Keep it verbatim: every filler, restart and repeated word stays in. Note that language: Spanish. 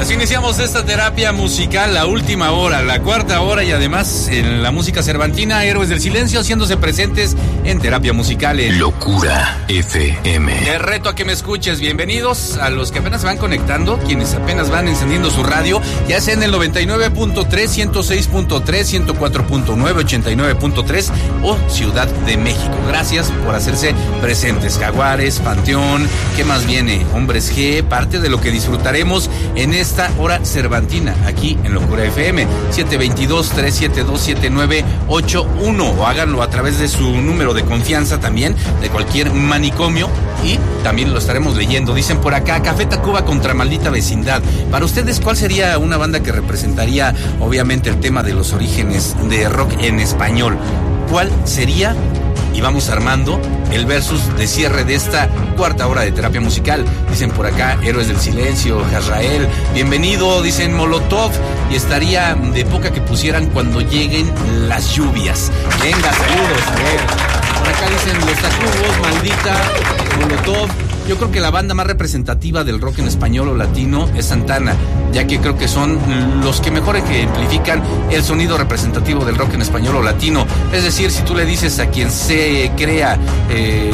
Así iniciamos esta terapia musical, la última hora, la cuarta hora, y además en la música cervantina, Héroes del Silencio haciéndose presentes en terapia musical en Locura F M. Te reto a que me escuches. Bienvenidos a los que apenas se van conectando, quienes apenas van encendiendo su radio, ya sea en el noventa y nueve punto tres, ciento seis punto tres, ciento cuatro punto nueve, ochenta y nueve punto tres o Ciudad de México. Gracias por hacerse presentes. Jaguares, Panteón, ¿qué más viene? Hombres G, parte de lo que disfrutaremos en esta hora cervantina, aquí en Locura F M, siete dos dos, tres siete dos, siete nueve ocho uno, o háganlo a través de su número de confianza también, de cualquier manicomio, y también lo estaremos leyendo. Dicen por acá, Café Tacuba contra Maldita Vecindad. Para ustedes, ¿cuál sería una banda que representaría, obviamente, el tema de los orígenes de rock en español? ¿Cuál sería? Y vamos armando el versus de cierre de esta cuarta hora de terapia musical. Dicen por acá, Héroes del Silencio, Jazrael, bienvenido, dicen Molotov, y estaría de poca que pusieran Cuando lleguen las lluvias. Venga, saludos, a ver. Por acá dicen Los Tacubos, Maldita, Molotov. Yo creo que la banda más representativa del rock en español o latino es Santana, ya que creo que son los que mejor ejemplifican el sonido representativo del rock en español o latino. Es decir, si tú le dices a quien se crea eh,